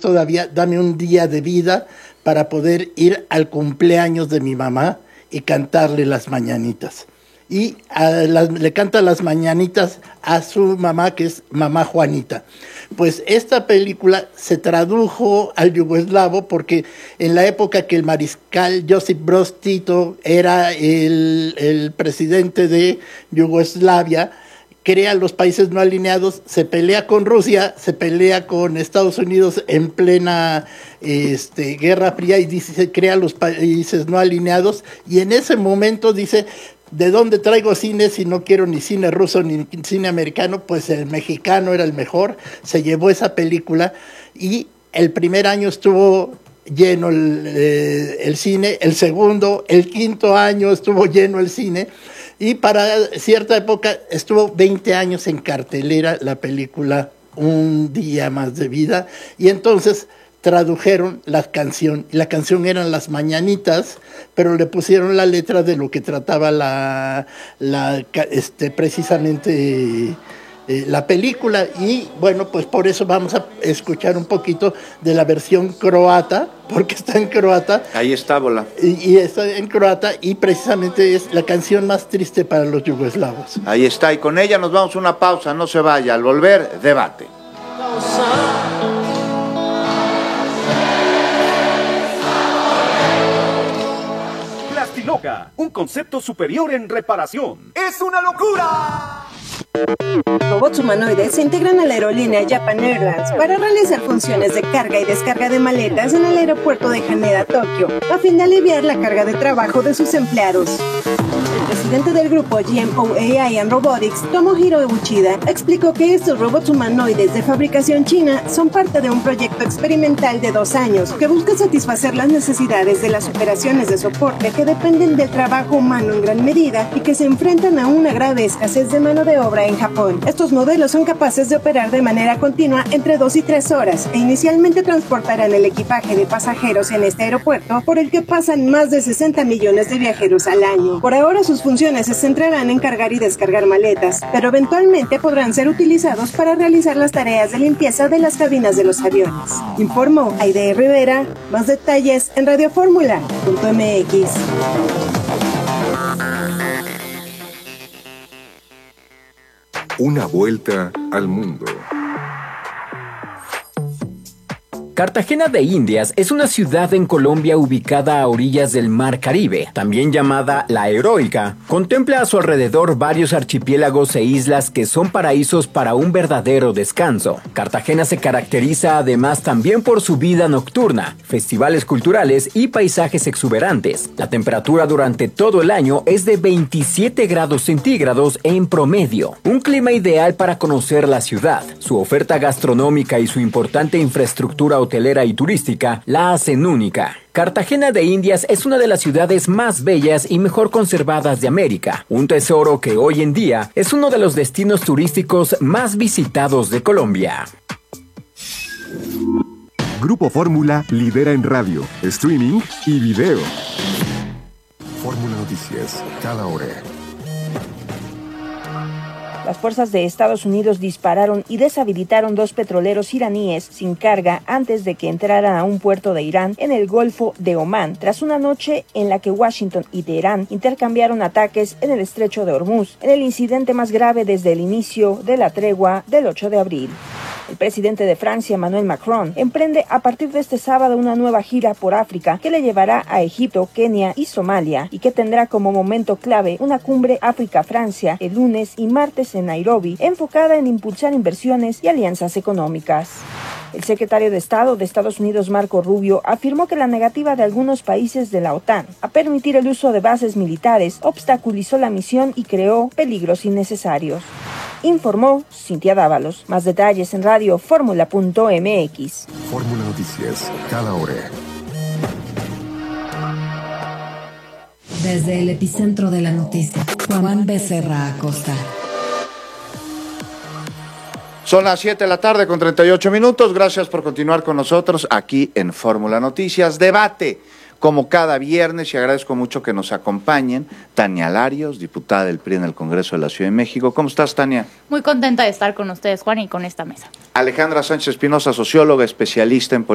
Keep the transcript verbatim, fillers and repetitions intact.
todavía, dame un día de vida para poder ir al cumpleaños de mi mamá y cantarle las mañanitas. Y a la, le canta las mañanitas a su mamá, que es mamá Juanita. Pues esta película se tradujo al yugoslavo porque en la época que el mariscal Josip Broz Tito era el, el presidente de Yugoslavia, crea los países no alineados, se pelea con Rusia, se pelea con Estados Unidos en plena este, Guerra Fría y dice, se crea los países no alineados, y en ese momento dice, ¿de dónde traigo cine si no quiero ni cine ruso ni cine americano? Pues el mexicano era el mejor, se llevó esa película y el primer año estuvo lleno el, eh, el cine, el segundo, el quinto año estuvo lleno el cine, y para cierta época estuvo veinte años en cartelera la película Un día más de vida, y entonces tradujeron la canción, la canción eran las mañanitas, pero le pusieron la letra de lo que trataba la, la este, precisamente eh, la película, y bueno, pues por eso vamos a escuchar un poquito de la versión croata, porque está en croata. Ahí está, Bola. Y, y está en croata, y precisamente es la canción más triste para los yugoslavos. Ahí está, y con ella nos vamos a una pausa, no se vaya, al volver, debate. Plastiloca, un concepto superior en reparación. ¡Es una locura! Robots humanoides se integran a la aerolínea Japan Airlines para realizar funciones de carga y descarga de maletas en el aeropuerto de Haneda, Tokio, a fin de aliviar la carga de trabajo de sus empleados. El presidente del grupo G M O A I and Robotics, Tomohiro Uchida, explicó que estos robots humanoides de fabricación china son parte de un proyecto experimental de dos años que busca satisfacer las necesidades de las operaciones de soporte que dependen del trabajo humano en gran medida y que se enfrentan a una grave escasez de mano de obra en Japón. Estos modelos son capaces de operar de manera continua entre dos y tres horas e inicialmente transportarán el equipaje de pasajeros en este aeropuerto, por el que pasan más de sesenta millones de viajeros al año. Por ahora sus funciones se centrarán en cargar y descargar maletas, pero eventualmente podrán ser utilizados para realizar las tareas de limpieza de las cabinas de los aviones. Informó Aide Rivera. Más detalles en radioformula punto m x. Una vuelta al mundo. Cartagena de Indias es una ciudad en Colombia ubicada a orillas del Mar Caribe, también llamada La Heroica. Contempla a su alrededor varios archipiélagos e islas que son paraísos para un verdadero descanso. Cartagena se caracteriza además también por su vida nocturna, festivales culturales y paisajes exuberantes. La temperatura durante todo el año es de veintisiete grados centígrados en promedio, un clima ideal para conocer la ciudad. Su oferta gastronómica y su importante infraestructura hotelera y turística la hacen única. Cartagena de Indias es una de las ciudades más bellas y mejor conservadas de América, un tesoro que hoy en día es uno de los destinos turísticos más visitados de Colombia. Grupo Fórmula lidera en radio, streaming y video. Fórmula Noticias, cada hora. Las fuerzas de Estados Unidos dispararon y deshabilitaron dos petroleros iraníes sin carga antes de que entraran a un puerto de Irán en el Golfo de Omán, tras una noche en la que Washington y Teherán intercambiaron ataques en el estrecho de Hormuz, en el incidente más grave desde el inicio de la tregua del ocho de abril. El presidente de Francia, Emmanuel Macron, emprende a partir de este sábado una nueva gira por África que le llevará a Egipto, Kenia y Somalia, y que tendrá como momento clave una cumbre África-Francia el lunes y martes en Nairobi, enfocada en impulsar inversiones y alianzas económicas. El secretario de Estado de Estados Unidos, Marco Rubio, afirmó que la negativa de algunos países de la OTAN a permitir el uso de bases militares obstaculizó la misión y creó peligros innecesarios. Informó Cintia Dávalos. Más detalles en radioformula punto m x. Fórmula Noticias, cada hora. Desde el epicentro de la noticia, Juan Becerra Acosta. Son las siete de la tarde con treinta y ocho minutos. Gracias por continuar con nosotros aquí en Fórmula Noticias. Debate, como cada viernes, y agradezco mucho que nos acompañen. Tania Larios, diputada del P R I en el Congreso de la Ciudad de México. ¿Cómo estás, Tania? Muy contenta de estar con ustedes, Juan, y con esta mesa. Alejandra Sánchez Espinosa, socióloga, especialista en